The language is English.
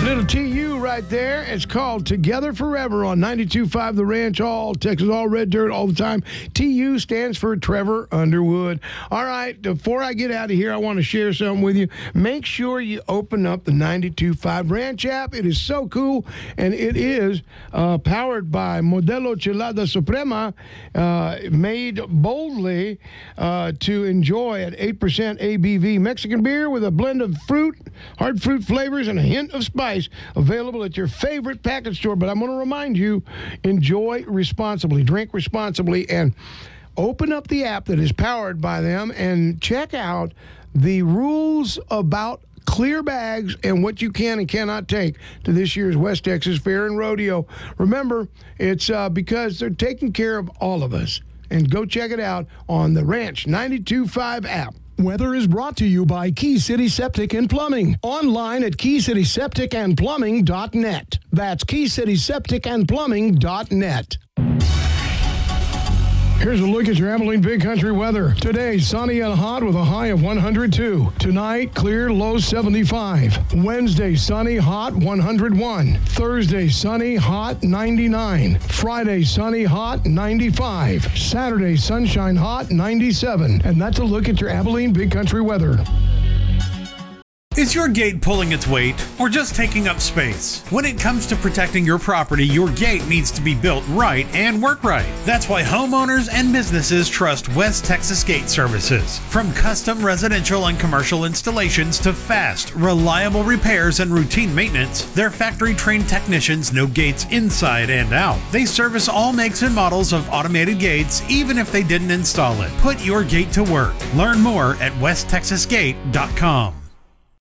Little TU right there. It's called Together Forever on 92.5 The Ranch, all Texas, all red dirt, all the time. TU stands for Trevor Underwood. All right, before I get out of here, I want to share something with you. Make sure you open up the 92.5 Ranch app. It is so cool, and it is powered by Modelo Chelada Suprema, made boldly to enjoy at 8% ABV Mexican beer with a blend of fruit, hard fruit flavors, and a hint of spice. Available at your favorite package store. But I'm going to remind you, enjoy responsibly, drink responsibly, and open up the app that is powered by them and check out the rules about clear bags and what you can and cannot take to this year's West Texas Fair and Rodeo. Remember, it's because they're taking care of all of us. And go check it out on the Ranch 92.5 app. Weather is brought to you by Key City Septic and Plumbing. Online at KeyCitySepticandPlumbing.net. That's KeyCitySepticandPlumbing.net. Here's a look at your Abilene Big Country weather. Today, sunny and hot with a high of 102. Tonight, clear, low 75. Wednesday, sunny, hot, 101. Thursday, sunny, hot, 99. Friday, sunny, hot, 95. Saturday, sunshine, hot, 97. And that's a look at your Abilene Big Country weather. Is your gate pulling its weight or just taking up space? When it comes to protecting your property, your gate needs to be built right and work right. That's why homeowners and businesses trust West Texas Gate Services. From custom residential and commercial installations to fast, reliable repairs and routine maintenance, their factory-trained technicians know gates inside and out. They service all makes and models of automated gates, even if they didn't install it. Put your gate to work. Learn more at westtexasgate.com.